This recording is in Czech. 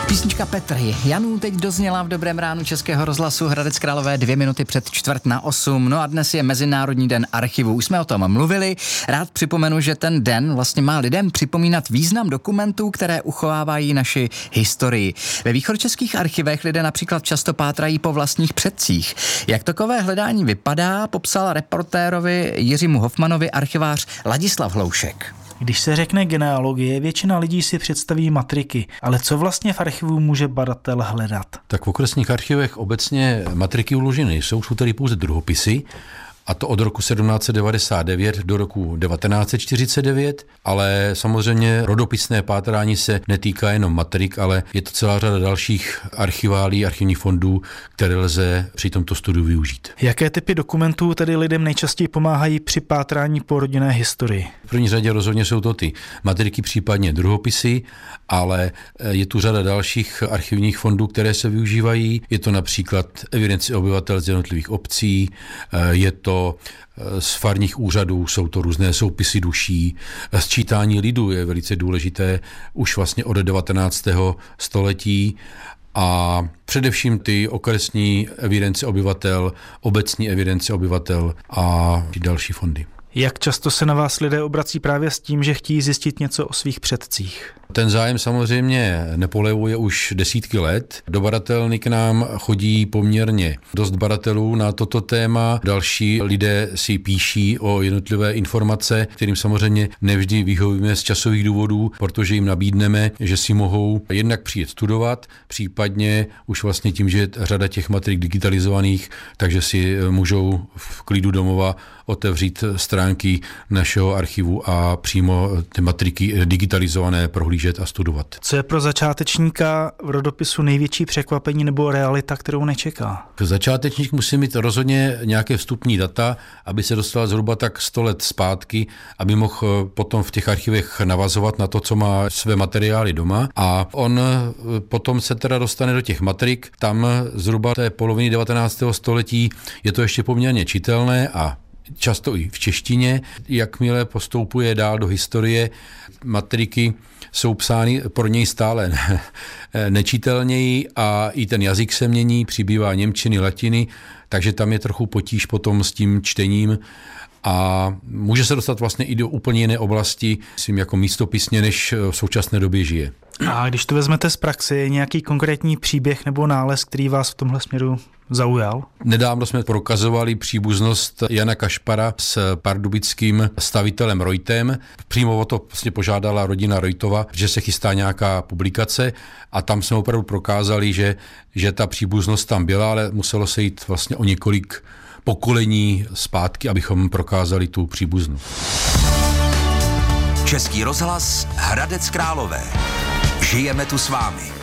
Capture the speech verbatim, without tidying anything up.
Písnička Petry Janů teď dozněla v Dobrém ránu Českého rozhlasu Hradec Králové dvě minuty před čtvrt na osm. No a dnes je Mezinárodní den archivu. Už jsme o tom mluvili. Rád připomenu, že ten den vlastně má lidem připomínat význam dokumentů, které uchovávají naši historii. Ve východočeských archivech lidé například často pátrají po vlastních předcích. Jak takové hledání vypadá, popsal reportérovi Jiřímu Hofmanovi archivář Ladislav Hloušek. Když se řekne genealogie, většina lidí si představí matriky, ale co vlastně v archivu může badatel hledat? Tak v okresních archivech obecně matriky uloženy jsou, jsou tady pouze druhopisy, a to od roku sedmnáct set devadesát devět do roku devatenáct set čtyřicet devět, ale samozřejmě rodopisné pátrání se netýká jenom matrik, ale je to celá řada dalších archiválí, archivních fondů, které lze při tomto studiu využít. Jaké typy dokumentů tedy lidem nejčastěji pomáhají při pátrání po rodinné historii? V první řadě rozhodně jsou to ty matriky, případně druhopisy, ale je tu řada dalších archivních fondů, které se využívají. Je to například evidence obyvatel z jednotlivých obcí, je to z farních úřadů, jsou to různé soupisy duší. Sčítání lidu je velice důležité už vlastně od devatenáctého století a především ty okresní evidence obyvatel, obecní evidence obyvatel a další fondy. Jak často se na vás lidé obrací právě s tím, že chtějí zjistit něco o svých předcích? Ten zájem samozřejmě nepolevuje už desítky let. Do badatelny k nám chodí poměrně dost badatelů na toto téma. Další lidé si píší o jednotlivé informace, kterým samozřejmě nevždy vyhovíme z časových důvodů, protože jim nabídneme, že si mohou jednak přijet studovat, případně už vlastně tím, že je řada těch matrik digitalizovaných, takže si můžou v klidu domova otevřít stránky našeho archivu a přímo ty matriky digitalizované prohlížet a studovat. Co je pro začátečníka v rodopisu největší překvapení nebo realita, kterou nečeká? Začátečník musí mít rozhodně nějaké vstupní data, aby se dostal zhruba tak sto let zpátky, aby mohl potom v těch archivech navazovat na to, co má své materiály doma, a on potom se teda dostane do těch matrik. Tam zhruba té poloviny devatenáctého století je to ještě poměrně čitelné a často i v češtině. Jakmile postoupuje dál do historie, matriky jsou psány pro něj stále nečitelněji a i ten jazyk se mění, přibývá němčiny, latiny, takže tam je trochu potíž potom s tím čtením a může se dostat vlastně i do úplně jiné oblasti, myslím jako místopisně, než v současné době žije. A když to vezmete z praxe, je nějaký konkrétní příběh nebo nález, který vás v tomhle směru zaujal? Nedávno jsme prokazovali příbuznost Jana Kašpara s pardubickým stavitelem Reutem. Přímo o to vlastně požádala rodina Reutova, že se chystá nějaká publikace a tam jsme opravdu prokázali, že, že ta příbuznost tam byla, ale muselo se jít vlastně o několik pokolení zpátky, abychom prokázali tu příbuznost. Český rozhlas Hradec Králové. Žijeme tu s vámi.